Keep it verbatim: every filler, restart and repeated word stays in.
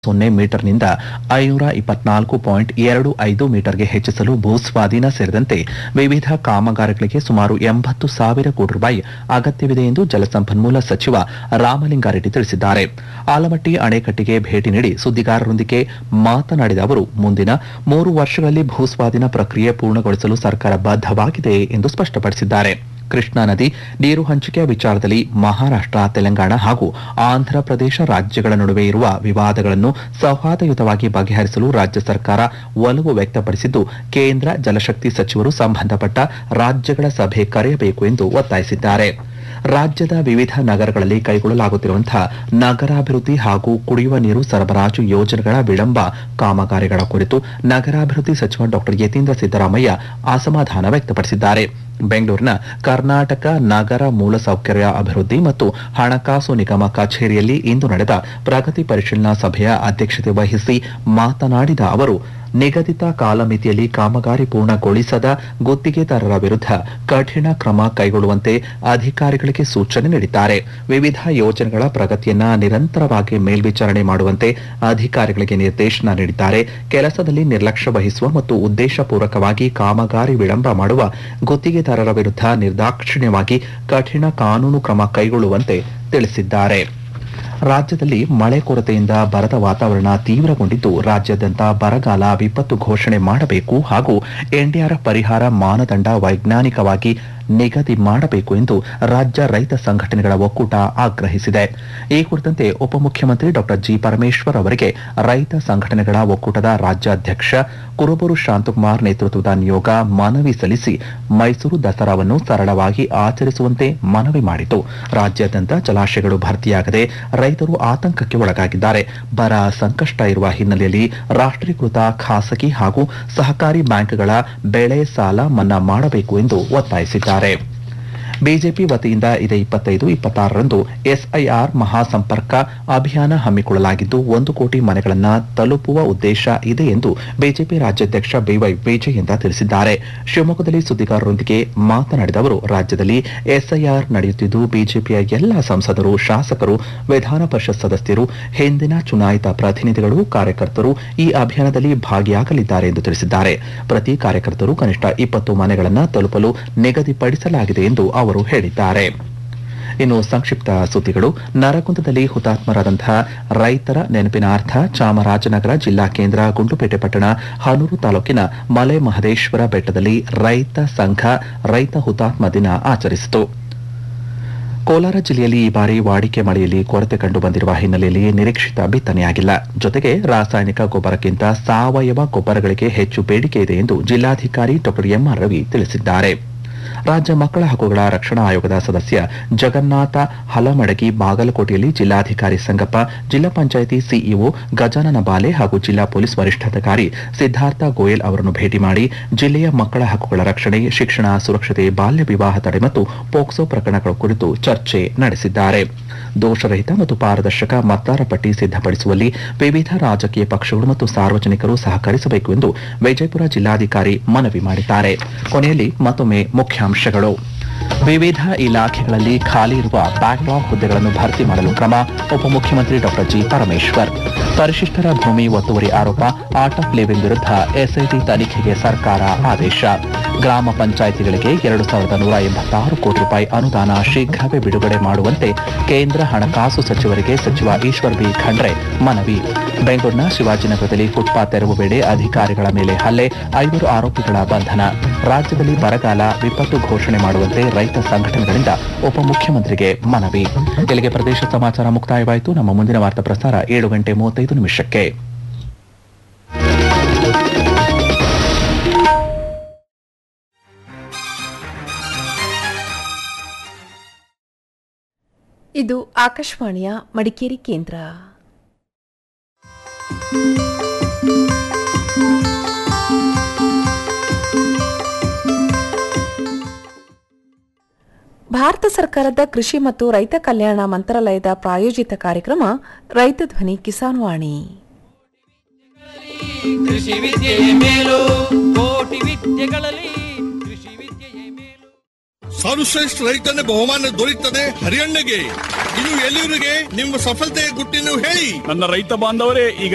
ಸೊನ್ನೆ ಮೀಟರ್ನಿಂದ ಐನೂರ ಇಪ್ಪತ್ನಾಲ್ಕು ಪಾಯಿಂಟ್ ಎರಡು ಐದು ಮೀಟರ್ಗೆ ಹೆಚ್ಚಿಸಲು ಭೂಸ್ವಾಧೀನ ಸೇರಿದಂತೆ ವಿವಿಧ ಕಾಮಗಾರಿಗಳಿಗೆ ಸುಮಾರು ಎಂಬತ್ತು ಸಾವಿರ ಕೋಟಿ ರೂಪಾಯಿ ಅಗತ್ಯವಿದೆ ಎಂದು ಜಲಸಂಪನ್ಮೂಲ ಸಚಿವ ರಾಮಲಿಂಗಾರೆಡ್ಡಿ ತಿಳಿಸಿದ್ದಾರೆ. ಆಲಮಟ್ಟಿ ಅಣೆಕಟ್ಟೆಗೆ ಭೇಟಿ ನೀಡಿ ಸುದ್ದಿಗಾರರೊಂದಿಗೆ ಮಾತನಾಡಿದ ಅವರು, ಮುಂದಿನ ಮೂರು ವರ್ಷಗಳಲ್ಲಿ ಭೂಸ್ವಾಧೀನ ಪ್ರಕ್ರಿಯೆ ಪೂರ್ಣಗೊಳಿಸಲು ಸರ್ಕಾರ ಬದ್ಧವಾಗಿದೆ ಎಂದು ಸ್ಪಷ್ಟಪಡಿಸಿದ್ದಾರೆ. ಕೃಷ್ಣಾ ನದಿ ನೀರು ಹಂಚಿಕೆಯ ವಿಚಾರದಲ್ಲಿ ಮಹಾರಾಷ್ಟ್ರ, ತೆಲಂಗಾಣ ಹಾಗೂ ಆಂಧ್ರಪ್ರದೇಶ ರಾಜ್ಯಗಳ ನಡುವೆ ಇರುವ ವಿವಾದಗಳನ್ನು ಸೌಹಾರ್ದಯುತವಾಗಿ ಬಗೆಹರಿಸಲು ರಾಜ್ಯ ಸರ್ಕಾರ ಒಲವು ವ್ಯಕ್ತಪಡಿಸಿದ್ದು, ಕೇಂದ್ರ ಜಲಶಕ್ತಿ ಸಚಿವರು ಸಂಬಂಧಪಟ್ಟ ರಾಜ್ಯಗಳ ಸಭೆ ಕರೆಯಬೇಕು ಎಂದು ಒತ್ತಾಯಿಸಿದ್ದಾರೆ. ರಾಜ್ಯದ ವಿವಿಧ ನಗರಗಳಲ್ಲಿ ಕೈಗೊಳ್ಳಲಾಗುತ್ತಿರುವಂತಹ ನಗರಾಭಿವೃದ್ಧಿ ಹಾಗೂ ಕುಡಿಯುವ ನೀರು ಸರಬರಾಜು ಯೋಜನೆಗಳ ವಿಳಂಬ ಕಾಮಗಾರಿಗಳ ಕುರಿತು ನಗರಾಭಿವೃದ್ಧಿ ಸಚಿವ ಡಾ ಯತೀಂದ್ರ ಸಿದ್ದರಾಮಯ್ಯ ಅಸಮಾಧಾನ ವ್ಯಕ್ತಪಡಿಸಿದ್ದಾರೆ. ಬೆಂಗಳೂರಿನ ಕರ್ನಾಟಕ ನಗರ ಮೂಲಸೌಕರ್ಯ ಅಭಿವೃದ್ಧಿ ಮತ್ತು ಹಣಕಾಸು ನಿಗಮ ಕಚೇರಿಯಲ್ಲಿ ಇಂದು ನಡೆದ ಪ್ರಗತಿ ಪರಿಶೀಲನಾ ಸಭೆಯ ಅಧ್ಯಕ್ಷತೆ ವಹಿಸಿ ಮಾತನಾಡಿದ ಅವರು, ನಿಗದಿತ ಕಾಲಮಿತಿಯಲ್ಲಿ ಕಾಮಗಾರಿ ಪೂರ್ಣಗೊಳಿಸದ ಗುತ್ತಿಗೆದಾರರ ವಿರುದ್ಧ ಕಠಿಣ ಕ್ರಮ ಕೈಗೊಳ್ಳುವಂತೆ ಅಧಿಕಾರಿಗಳಿಗೆ ಸೂಚನೆ ನೀಡಿದ್ದಾರೆ. ವಿವಿಧ ಯೋಜನೆಗಳ ಪ್ರಗತಿಯನ್ನ ನಿರಂತರವಾಗಿ ಮೇಲ್ವಿಚಾರಣೆ ಮಾಡುವಂತೆ ಅಧಿಕಾರಿಗಳಿಗೆ ನಿರ್ದೇಶನ ನೀಡಿದ್ದಾರೆ. ಕೆಲಸದಲ್ಲಿ ನಿರ್ಲಕ್ಷ್ಯ ವಹಿಸುವ ಮತ್ತು ಉದ್ದೇಶಪೂರ್ವಕವಾಗಿ ಕಾಮಗಾರಿ ವಿಳಂಬ ಮಾಡುವ ಗುತ್ತಿಗೆದಾರರ ವಿರುದ್ಧ ನಿರ್ದಾಕ್ಷಿಣ್ಯವಾಗಿ ಕಠಿಣ ಕಾನೂನು ಕ್ರಮ ಕೈಗೊಳ್ಳುವಂತೆ ತಿಳಿಸಿದ್ದಾರೆ. ರಾಜ್ಯದಲ್ಲಿ ಮಳೆ ಕೊರತೆಯಿಂದ ಬರದ ವಾತಾವರಣ ತೀವ್ರಗೊಂಡಿದ್ದು, ರಾಜ್ಯಾದ್ಯಂತ ಬರಗಾಲ ವಿಪತ್ತು ಘೋಷಣೆ ಮಾಡಬೇಕು ಹಾಗೂ ಎನ್ಡಿಆರ್ಎಫ್ ಪರಿಹಾರ ಮಾನದಂಡ ವೈಜ್ಞಾನಿಕವಾಗಿ ನಿಗದಿ ಮಾಡಬೇಕು ಎಂದು ರಾಜ್ಯ ರೈತ ಸಂಘಟನೆಗಳ ಒಕ್ಕೂಟ ಆಗ್ರಹಿಸಿದೆ. ಈ ಕುರಿತಂತೆ ಉಪಮುಖ್ಯಮಂತ್ರಿ ಡಾ ಜಿ ಪರಮೇಶ್ವರ್ ಅವರಿಗೆ ರೈತ ಸಂಘಟನೆಗಳ ಒಕ್ಕೂಟದ ರಾಜ್ಯಾಧ್ಯಕ್ಷ ಕುರುಬೂರು ಶಾಂತಕುಮಾರ್ ನೇತೃತ್ವದ ನಿಯೋಗ ಮನವಿ ಸಲ್ಲಿಸಿ ಮೈಸೂರು ದಸರಾವನ್ನು ಸರಳವಾಗಿ ಆಚರಿಸುವಂತೆ ಮನವಿ ಮಾಡಿತು. ರಾಜ್ಯಾದ್ಯಂತ ಜಲಾಶಯಗಳು ಭರ್ತಿಯಾಗದೆ ರೈತರು ಆತಂಕಕ್ಕೆ ಒಳಗಾಗಿದ್ದಾರೆ. ಬರ ಸಂಕಷ್ಟ ಇರುವ ಹಿನ್ನೆಲೆಯಲ್ಲಿ ರಾಷ್ಟ್ರೀಕೃತ ಖಾಸಗಿ ಹಾಗೂ ಸಹಕಾರಿ ಬ್ಯಾಂಕ್ಗಳ ಬೆಳೆ ಸಾಲ ಮನ್ನಾ ಮಾಡಬೇಕು ಎಂದು ಒತ್ತಾಯಿಸಿದ್ದಾರೆ. ಬಿಜೆಪಿ ವತಿಯಿಂದ ಇದೇ ಇಪ್ಪತ್ತೈದು ಇಪ್ಪತ್ತಾರರಂದು ಎಸ್ಐಆರ್ ಮಹಾಸಂಪರ್ಕ ಅಭಿಯಾನ ಹಮ್ಮಿಕೊಳ್ಳಲಾಗಿದ್ದು, ಒಂದು ಕೋಟಿ ಮನೆಗಳನ್ನು ತಲುಪುವ ಉದ್ದೇಶ ಇದೆ ಎಂದು ಬಿಜೆಪಿ ರಾಜ್ಯಾಧ್ಯಕ್ಷ ಬಿವೈ ವಿಜಯೇಂದ್ರ ತಿಳಿಸಿದ್ದಾರೆ. ಶಿವಮೊಗ್ಗದಲ್ಲಿ ಸುದ್ದಿಗಾರರೊಂದಿಗೆ ಮಾತನಾಡಿದ ಅವರು, ರಾಜ್ಯದಲ್ಲಿ ಎಸ್ಐಆರ್ ನಡೆಯುತ್ತಿದ್ದು, ಬಿಜೆಪಿಯ ಎಲ್ಲ ಸಂಸದರು, ಶಾಸಕರು, ವಿಧಾನ ಪರಿಷತ್ ಸದಸ್ಯರು, ಹಿಂದಿನ ಚುನಾಯಿತ ಪ್ರತಿನಿಧಿಗಳು, ಕಾರ್ಯಕರ್ತರು ಈ ಅಭಿಯಾನದಲ್ಲಿ ಭಾಗಿಯಾಗಲಿದ್ದಾರೆ ಎಂದು ತಿಳಿಸಿದ್ದಾರೆ. ಪ್ರತಿ ಕಾರ್ಯಕರ್ತರು ಕನಿಷ್ಠ ಇಪ್ಪತ್ತು ಮನೆಗಳನ್ನು ತಲುಪಲು ನಿಗದಿಪಡಿಸಲಾಗಿದೆ ಎಂದು ಅವರು ಹೇಳಿದ್ದಾರೆ. ಇನ್ನು ಸಂಕ್ಷಿಪ್ತ ಸುದ್ದಿಗಳು. ನರಗುಂದದಲ್ಲಿ ಹುತಾತ್ಮರಾದಂತಹ ರೈತರ ನೆನಪಿನಾರ್ಥ ಚಾಮರಾಜನಗರ ಜಿಲ್ಲಾ ಕೇಂದ್ರ ಗುಂಡ್ಲುಪೇಟೆ ಪಟ್ಟಣ ಹನೂರು ತಾಲೂಕಿನ ಮಲೆ ಮಹದೇಶ್ವರ ಬೆಟ್ಟದಲ್ಲಿ ರೈತ ಸಂಘ ರೈತ ಹುತಾತ್ಮ ದಿನ ಆಚರಿಸಿತು. ಕೋಲಾರ ಜಿಲ್ಲೆಯಲ್ಲಿ ಈ ಬಾರಿ ವಾಡಿಕೆ ಮಳೆಯಲ್ಲಿ ಕೊರತೆ ಕಂಡು ಬಂದಿರುವ ಹಿನ್ನೆಲೆಯಲ್ಲಿ ನಿರೀಕ್ಷಿತ ಬಿತ್ತನೆಯಾಗಿಲ್ಲ. ಜೊತೆಗೆ ರಾಸಾಯನಿಕ ಗೊಬ್ಬರಕ್ಕಿಂತ ಸಾವಯವ ಗೊಬ್ಬರಗಳಿಗೆ ಹೆಚ್ಚು ಬೇಡಿಕೆ ಇದೆ ಎಂದು ಜಿಲ್ಲಾಧಿಕಾರಿ ಡಾ ಎಂಆರ್ ರವಿ ತಿಳಿಸಿದ್ದಾರೆ. ರಾಜ್ಯ ಮಕ್ಕಳ ಹಕ್ಕುಗಳ ರಕ್ಷಣಾ ಆಯೋಗದ ಸದಸ್ಯ ಜಗನ್ನಾಥ ಹಲಮಡಗಿ ಬಾಗಲಕೋಟೆಯಲ್ಲಿ ಜಿಲ್ಲಾಧಿಕಾರಿ ಸಂಗಪ್ಪ, ಜಿಲ್ಲಾ ಪಂಚಾಯಿತಿ ಸಿಇಒ ಗಜಾನನ ಬಾಲೆ ಹಾಗೂ ಜಿಲ್ಲಾ ಪೊಲೀಸ್ ವರಿಷ್ಠಾಧಿಕಾರಿ ಸಿದ್ದಾರ್ಥ ಗೋಯಲ್ ಅವರನ್ನು ಭೇಟಿ ಮಾಡಿ ಜಿಲ್ಲೆಯ ಮಕ್ಕಳ ಹಕ್ಕುಗಳ ರಕ್ಷಣೆ, ಶಿಕ್ಷಣ, ಸುರಕ್ಷತೆ, ಬಾಲ್ಯ ವಿವಾಹ ತಡೆ ಮತ್ತು ಪೋಕ್ಸೋ ಪ್ರಕರಣಗಳ ಕುರಿತು ಚರ್ಚೆ ನಡೆಸಿದ್ದಾರೆ. ದೋಷರಹಿತ ಮತ್ತು ಪಾರದರ್ಶಕ ಮತದಾರ ಪಟ್ಟಿ ಸಿದ್ಧಪಡಿಸುವಲ್ಲಿ ವಿವಿಧ ರಾಜಕೀಯ ಪಕ್ಷಗಳು ಮತ್ತು ಸಾರ್ವಜನಿಕರು ಸಹಕರಿಸಬೇಕು ಎಂದು ವಿಜಯಪುರ ಜಿಲ್ಲಾಧಿಕಾರಿ ಮನವಿ ಮಾಡಿದ್ದಾರೆ. ಕೊನೆಯಲ್ಲಿ ಮತ್ತೊಮ್ಮೆ ಮುಖ್ಯಾಂಶಗಳು. ವಿವಿಧ ಇಲಾಖೆಗಳಲ್ಲಿ ಖಾಲಿ ಇರುವ ಬ್ಯಾಕ್ಲಾಗ್ ಹುದ್ದೆಗಳನ್ನು ಭರ್ತಿ ಮಾಡಲು ಕ್ರಮ, ಉಪಮುಖ್ಯಮಂತ್ರಿ ಡಾ ಜಿ ಪರಮೇಶ್ವರ್. ಪರಿಶಿಷ್ಟರ ಭೂಮಿ ಒತ್ತುವರಿ ಆರೋಪ, ಆರ್ಟ್ ಆಫ್ ಲಿವಿಂಗ್ ವಿರುದ್ಧ ಎಸ್ಐಟಿ ತನಿಖೆಗೆ ಸರ್ಕಾರ ಆದೇಶ. ಗ್ರಾಮ ಪಂಚಾಯಿತಿಗಳಿಗೆ ಎರಡು ಸಾವಿರದ ನೂರ ಎಂಬತ್ತಾರು ಕೋಟಿ ರೂಪಾಯಿ ಅನುದಾನ ಶೀಘ್ರವೇ ಬಿಡುಗಡೆ ಮಾಡುವಂತೆ ಕೇಂದ್ರ ಹಣಕಾಸು ಸಚಿವರಿಗೆ ಸಚಿವ ಈಶ್ವರ್ ಬಿ ಖಂಡ್ರೆ ಮನವಿ. ಬೆಂಗಳೂರಿನ ಶಿವಾಜಿನಗರದಲ್ಲಿ ಫುಟ್ಪಾತ್ ತೆರವು ವೇಳೆ ಅಧಿಕಾರಿಗಳ ಮೇಲೆ ಹಲ್ಲೆ, ಐವರು ಆರೋಪಿಗಳ ಬಂಧನ. ರಾಜ್ಯದಲ್ಲಿ ಬರಗಾಲ ವಿಪತ್ತು ಘೋಷಣೆ ಮಾಡುವಂತೆ ರೈತ ಸಂಘಟನೆಗಳಿಂದ ಉಪಮುಖ್ಯಮಂತ್ರಿಗೆ ಮನವಿ. ಇಲ್ಲಿಗೆ ಪ್ರದೇಶ ಸಮಾಚಾರ ಮುಕ್ತಾಯವಾಯಿತು. ನಮ್ಮ ಮುಂದಿನ ವಾರ್ತಾ ಪ್ರಸಾರ ಏಳು ಗಂಟೆ ಮೂವತ್ತೈದು ನಿಮಿಷಕ್ಕೆ. ಇದು ಆಕಾಶವಾಣಿಯ ಮಡಿಕೇರಿ ಕೇಂದ್ರ. ಭಾರತ ಸರ್ಕಾರದ ಕೃಷಿ ಮತ್ತು ರೈತ ಕಲ್ಯಾಣ ಮಂತ್ರಾಲಯದ ಪ್ರಾಯೋಜಿತ ಕಾರ್ಯಕ್ರಮ ರೈತ ಧ್ವನಿ ಕಿಸಾನ್ ವಾಣಿ. ಕೃಷಿ ವಿದ್ಯೆಯ ಮೇಲು ಕೋಟಿ ವಿದ್ಯೆಗಳಲ್ಲಿ ಕೃಷಿ ವಿದ್ಯೆಯ ಮೇಲು. ಸರ್ವಶ್ರೇಷ್ಠ ರೈತನ ಬಹುಮಾನ ದೊರೆಯುತ್ತದೆ ಹರಿಯಣ್ಣಗೆ. ಇದು ಎಲ್ಲರಿಗೆ ನಿಮ್ಮ ಸಫಲತೆಯ ಗುಟ್ಟಿನ ಹೇಳಿ. ನನ್ನ ರೈತ ಬಾಂಧವರೇ, ಈಗ